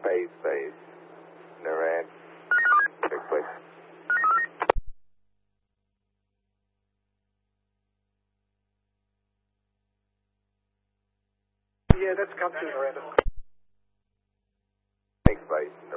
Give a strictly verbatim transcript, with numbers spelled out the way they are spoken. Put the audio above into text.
Space, space. Naran. Take place. Yeah, that's come through, Miranda. Take place.